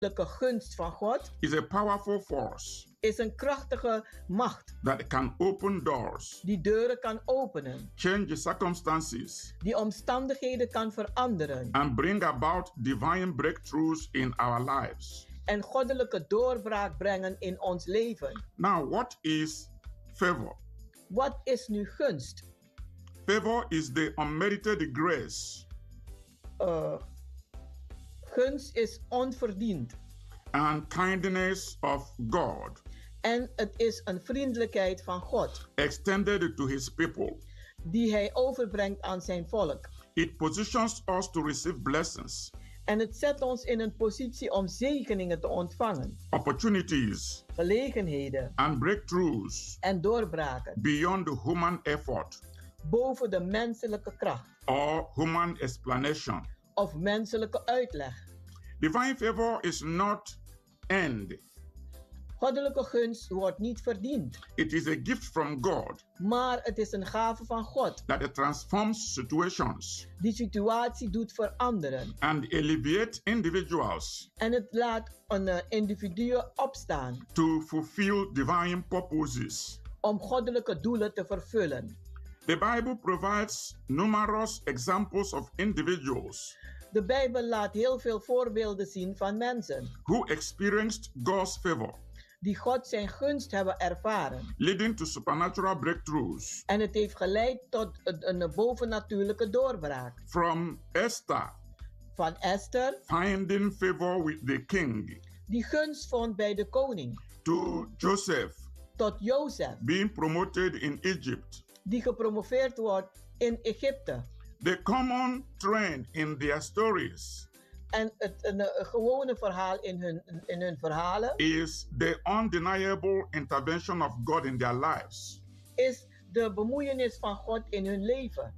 gunst van God is a powerful force is een krachtige macht that can open doors, die deuren kan openen, change circumstances, die omstandigheden kan veranderen and bring about divine breakthroughs in our lives. en goddelijke doorbraak brengen in ons leven. Now, what is favor? Wat is nu gunst? Favor is the unmerited grace Gunst is onverdiend and kindness of God en het is een vriendelijkheid van God extended to his people. die hij overbrengt aan zijn volk. It positions us to receive blessings, En het zet ons in een positie om zegeningen te ontvangen, opportunities, gelegenheden and breakthroughs en doorbraken beyond the human effort boven de menselijke kracht or human explanation. of menselijke uitleg. Divine favor is not earned. Goddelijke gunst wordt niet verdiend, It is a gift from God maar het is een gave van God that it transforms situations die situatie doet veranderen. and alleviate individuals En het laat een individu opstaan to fulfill divine purposes. om goddelijke doelen te vervullen. The Bible provides numerous examples of individuals De Bijbel laat heel veel voorbeelden zien van mensen who experienced God's favor, die God zijn gunst hebben ervaren. leading to supernatural breakthroughs. En het heeft geleid tot een bovennatuurlijke doorbraak. From Esther Van Esther, finding favor with the king, die gunst vond bij de koning, to Joseph tot Jozef, being promoted in Egypt. die gepromoveerd wordt in Egypte. The common trend in their stories En een gewone verhaal in hun verhalen is the undeniable intervention of God in their lives. is de bemoeienis van God in hun leven.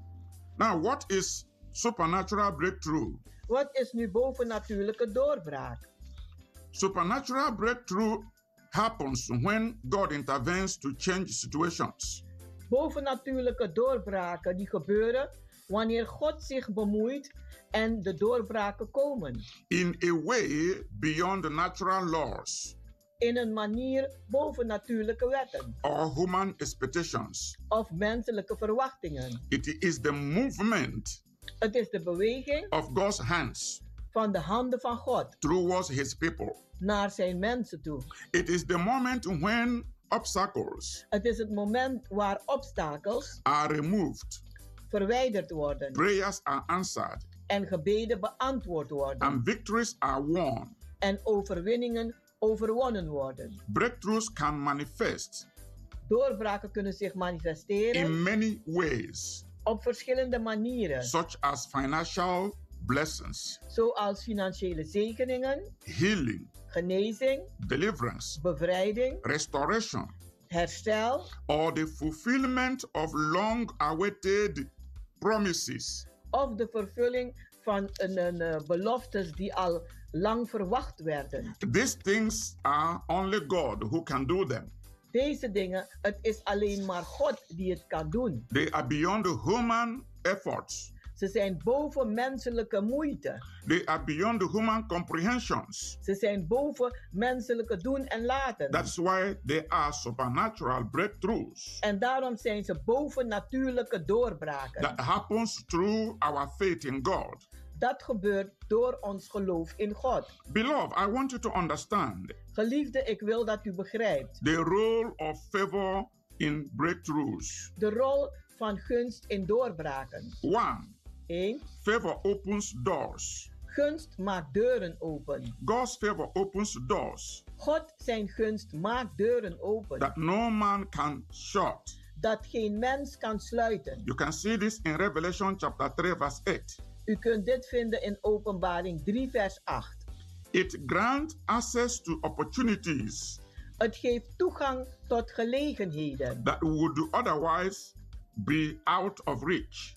Now, what is supernatural breakthrough? Wat is nu bovennatuurlijke doorbraak? Supernatural breakthrough happens when God intervenes to change situations. Bovennatuurlijke doorbraken die gebeuren wanneer God zich bemoeit en de doorbraken komen. In a way beyond the natural laws In een manier boven natuurlijke wetten or human expectations. of menselijke verwachtingen. It is the movement Het is de beweging of God's hands van de handen van God towards his people. naar zijn mensen toe. It is the moment when obstacles Het is het moment waar obstakels are removed, verwijderd worden prayers are answered, en gebeden beantwoord worden and victories are won. en overwinningen overwonnen worden. Breakthroughs can manifest Doorbraken kunnen zich manifesteren in many ways, op verschillende manieren, such as financial blessings, zoals financiële zegeningen, healing, genezing, deliverance, bevrijding, restoration, herstel or the fulfillment of long-awaited promises. of de vervulling van een beloftes die al lang verwacht werden. These things are only God who can do them. Deze dingen, het is alleen maar God die het kan doen. They are beyond the human efforts. Ze zijn boven menselijke moeite. They are beyond the human comprehensions. Ze zijn boven menselijke doen en laten. That's why they are supernatural breakthroughs En daarom zijn ze boven natuurlijke doorbraken. that happens through our faith in God. Dat gebeurt door ons geloof in God. Beloved, I want you to understand Geliefde, ik wil dat u begrijpt. the role of favor in breakthroughs. De rol van gunst in doorbraken. 1. 1. Favor opens doors. Gunst maakt deuren open. God's favor opens doors God zijn gunst maakt deuren open. that no man can shut. Dat geen mens kan sluiten. You can see this in Revelation chapter 3 verse 8. U kunt dit vinden in Openbaring 3 vers 8. It grants access to opportunities Het geeft toegang tot gelegenheden that would otherwise be out of reach,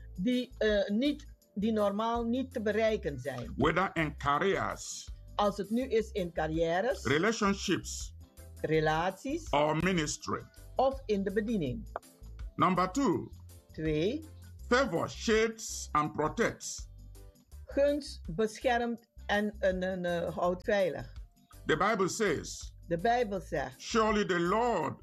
die normaal niet te bereiken zijn. whether in careers, Als het nu is in carrières, relationships, relaties or ministry. of in de bediening. Number 2, 2. favor shades and protects. Gunst beschermt en houdt veilig. The Bible says, De Bijbel zegt, surely the Lord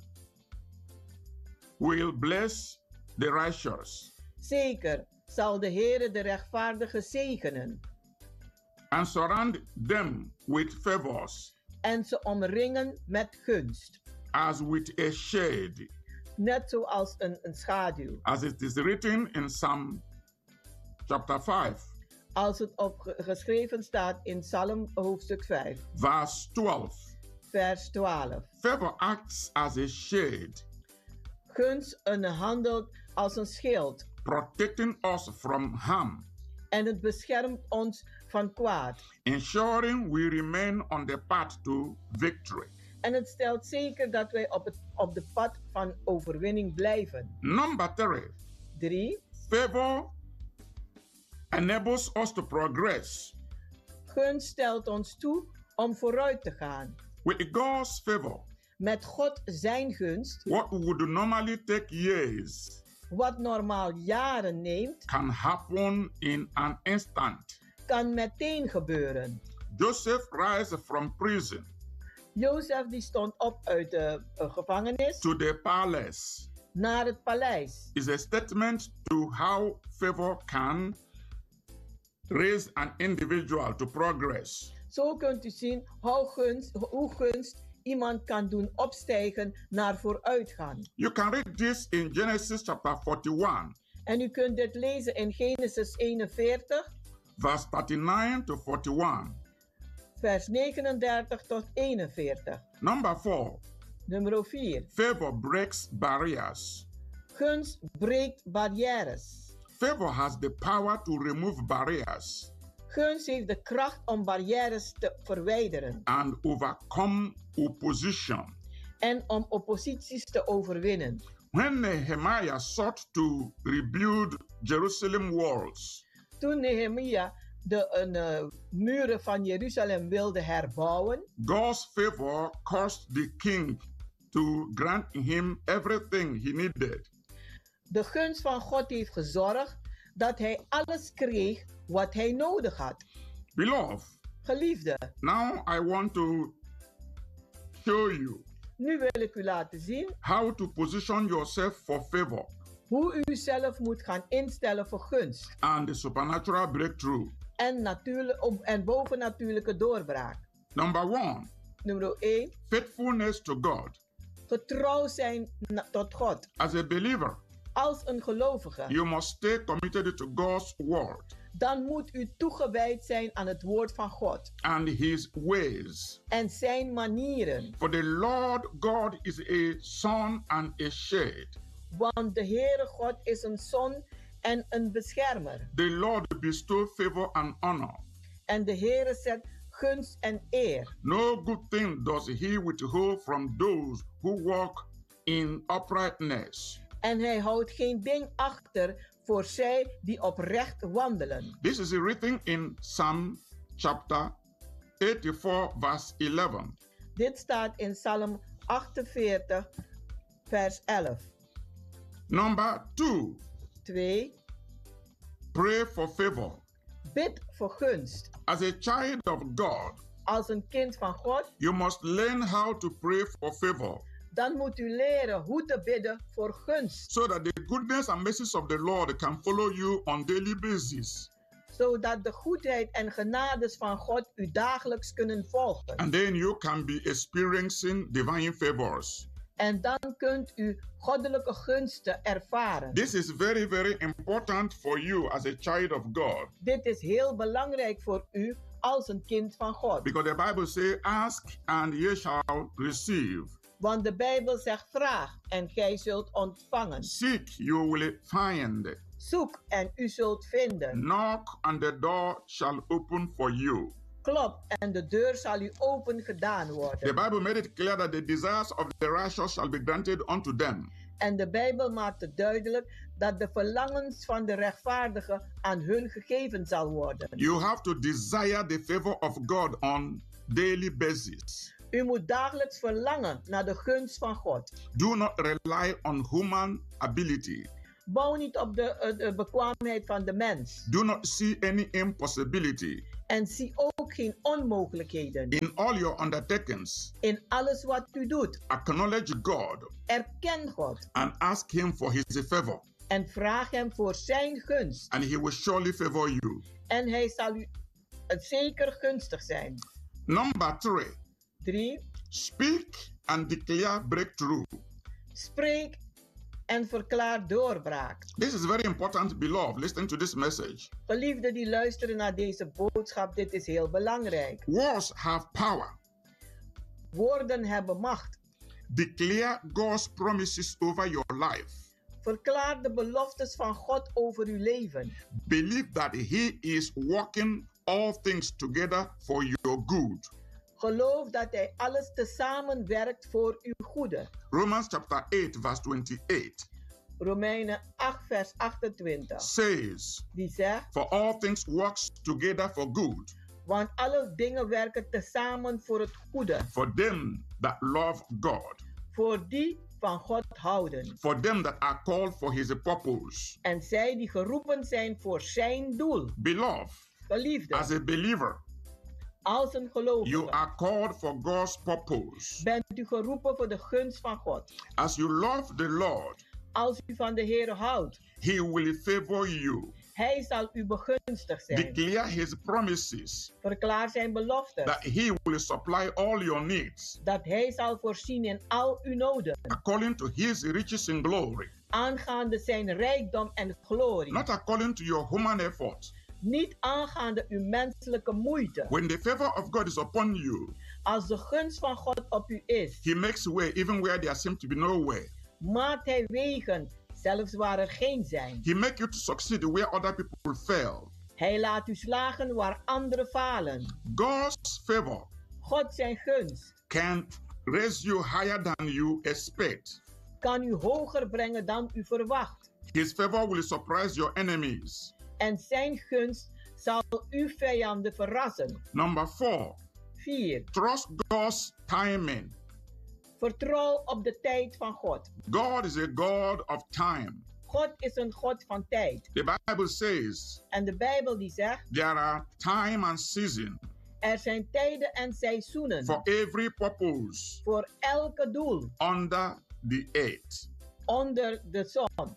will bless the righteous zeker zal de Heere de rechtvaardigen zegenen and surround them with favors en ze omringen met gunst. as with a shade, Net zoals een schaduw. as it is written in Psalm chapter 5, Als het geschreven staat in Psalm hoofdstuk 5, verse 12. vers 12. Favor acts as a shade, Gunst handelt als een schild protecting us from harm, en het beschermt ons van kwaad. ensuring we remain on the path to victory. En het stelt zeker dat wij op de pad van overwinning blijven. Number 3, 3. favor enables us to progress. Gunst stelt ons toe om vooruit te gaan. With God's favor, Met God zijn gunst, what would normally take years wat normaal jaren neemt, can happen in an instant. kan meteen gebeuren. Joseph rise from prison Jozef die stond op uit de gevangenis to the palace naar het paleis. is a statement to how favor can raise an individual to progress. Zo kunt u zien hoe gunst iemand kan doen opstijgen naar vooruitgang. You can read this in Genesis chapter 41, En u kunt dit lezen in Genesis 41, verse 39 to 41. vers 39 tot 41. Number 4, Nummer 4. favor breaks barriers. Gunst breekt barrières. Favor has the power to remove barriers Gunst heeft de kracht om barrières te verwijderen and overcome opposition. en om opposities te overwinnen. When Nehemiah sought to rebuild Jerusalem walls, Toen Nehemia de muren van Jeruzalem wilde herbouwen, God's favor caused the king to grant him everything he needed. de gunst van God heeft gezorgd dat hij alles kreeg wat hij nodig had. Beloved, Geliefde, now I want to show you nu wil ik u laten zien how to position yourself for favor hoe u zelf moet gaan instellen voor gunst and the supernatural breakthrough. en bovennatuurlijke doorbraak. Number 1, Nummer 1. faithfulness to God. Getrouw zijn tot God. As a believer, Als een gelovige, you must stay committed to God's word dan moet u toegewijd zijn aan het woord van God and his ways. en zijn manieren. For the Lord God is a sun and a shade. Want de Heere God is een zon en een beschermer. The Lord bestows favor and honor. En de Heere zet gunst en eer. No good thing does he withhold from those who walk in uprightness. En hij houdt geen ding achter voor zij die oprecht wandelen. This is written in Psalm chapter 84, verse 11. Dit staat in Psalm 48, vers 11. Number 2, 2. pray for favor. Bid voor gunst. As a child of God, Als een kind van God, you must learn how to pray for favor, dan moet u leren hoe te bidden voor gunst. so that the goodness and mercies of the Lord can follow you on daily basis. Zodat de goedheid en genades van God u dagelijks kunnen volgen. And then you can be experiencing divine favors. En dan kunt u goddelijke gunsten ervaren. This is very, very important for you as a child of God. Dit is heel belangrijk voor u als een kind van God. Because the Bible says, ask and ye shall receive. Want de Bijbel zegt vraag en gij zult ontvangen. Seek, you will find. Zoek en u zult vinden. Knock and the door shall open for you. Klop en de deur zal u open gedaan The worden. Bible made it clear that the desires of the righteous shall be granted unto them. En de Bijbel maakt het duidelijk dat de verlangens van de rechtvaardigen aan hun gegeven zal worden. You have to desire the favor of God on daily basis. U moet dagelijks verlangen naar de gunst van God. Do not rely on human ability. Bouw niet op de bekwaamheid van de mens. Do not see any impossibility En zie ook geen onmogelijkheden. in all your undertakings. In alles wat u doet. Acknowledge God Erken God. and ask Him for His favor, En vraag hem voor zijn gunst. and He will surely favor you. En hij zal u zeker gunstig zijn. Number 3. speak and declare breakthrough. Spreek en verklaar doorbraak. This is very important, beloved. Listen to this message. Geliefden die luisteren naar deze boodschap, dit is heel belangrijk. Words have power. Woorden hebben macht. Declare God's promises over your life. Verklaar de beloftes van God over uw leven. Believe that He is working all things together for your good. Geloof dat hij alles tezamen werkt voor uw goede. Romans chapter 8 verse 28 Romeinen 8 vers 28. says, Die zegt, for all things works together for good, want alle dingen werken tezamen voor het goede. for them that love God, Voor die van God houden. for them that are called for His purpose. En zij die geroepen zijn voor zijn doel. Beloved, Geliefde, as a believer, als een you gelovige are called for God's purpose. bent u geroepen voor de gunst van God. As you love the Lord, Als u van de Heer houdt, He will favor you. hij zal u begunstigd zijn. Declare His promises Verklaar zijn beloftes. that He will supply all your needs Dat hij zal voorzien in al uw noden. according to His riches in glory, Aangaande zijn rijkdom en glorie. not according to your human effort. Niet aangaande uw menselijke moeite. When the favor of God is upon you, Als de gunst van God op u is, He makes way even where there seems to be no way. maakt hij wegen, zelfs waar er geen zijn. He makes you to succeed where other people fail. Hij laat u slagen waar anderen falen. God's favor God zijn gunst can raise you higher than you expect. kan u hoger brengen dan u verwacht. His favor will surprise your enemies. En zijn gunst zal uw vijanden verrassen. Number 4, 4. trust God's timing. Vertrouw op de tijd van God. God is a God of time. God is een God van tijd. The Bible says En de Bijbel die zegt, there are time and season er zijn tijden en seizoenen for every purpose voor elke doel under the earth. onder de zon.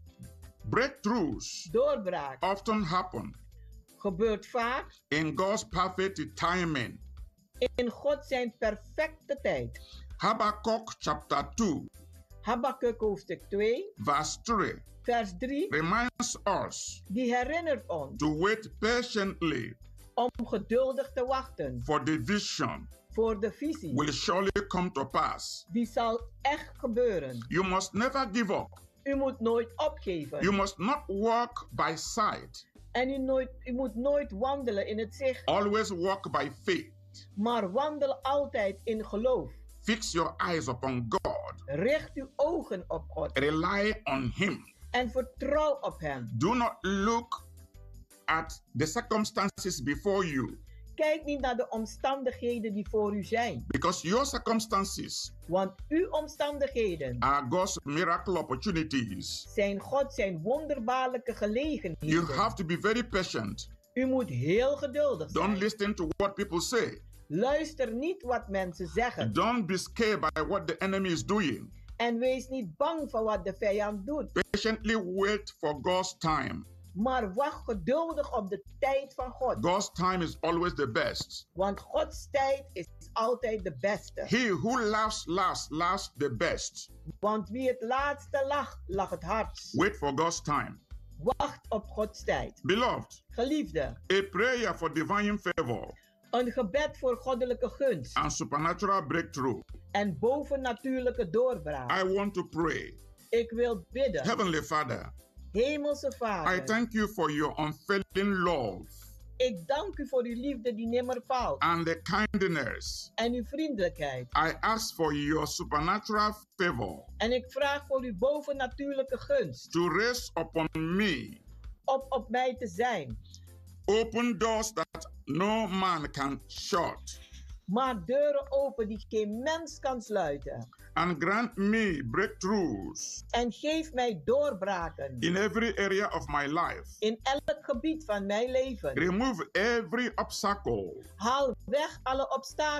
Breakthroughs Doorbraak often happen gebeurt vaak in God's perfect timing. in God zijn perfecte tijd. Habakkuk chapter 2 Habakuk hoofdstuk 2, verse 3 vers 3, reminds us die herinnert ons to wait patiently, om geduldig te wachten for the vision voor de visie. will surely come to pass. Die zal echt gebeuren. You must never give up. U moet nooit opgeven. You must not walk by sight. En u moet nooit wandelen in het zicht, Always walk by faith. maar wandel altijd in geloof. Fix your eyes upon God. Richt uw ogen op God Rely on Him. en vertrouw op hem. Do not look at the circumstances before you, Kijk niet naar de omstandigheden die voor u zijn, because your circumstances want uw omstandigheden are God's miracle opportunities. zijn God zijn wonderbaarlijke You gelegenheden. have to be very patient. U moet heel geduldig Don't zijn. listen to what people say. Luister niet wat mensen zeggen. Don't be scared by what the enemy is doing. En wees niet bang voor wat de vijand doet. Patiently wait for God's time. Maar wacht geduldig op de tijd van God. God's time is always the best. Want Gods tijd is altijd de beste. He who laughs last, laughs the best. Want wie het laatste lacht, lacht het hardst. Wait for God's time. Wacht op Gods tijd. Beloved, Geliefde, a prayer for divine favor een gebed voor goddelijke gunst and supernatural breakthrough. en bovennatuurlijke doorbraak. I want to pray. Ik wil bidden. Heavenly Father, Hemelse I Vader, thank you for your unfailing love ik dank u voor uw liefde die nimmer faalt and the kindness. en uw vriendelijkheid. I ask for your supernatural favor En ik vraag voor uw bovennatuurlijke gunst to rest upon me. op mij te zijn. Open doors that no man can shut. Maak deuren open die geen mens kan sluiten. and grant me breakthroughs En geef mij doorbraken in every area of my life. in elk gebied van mijn leven. Remove every obstacle Haal weg alle obstakels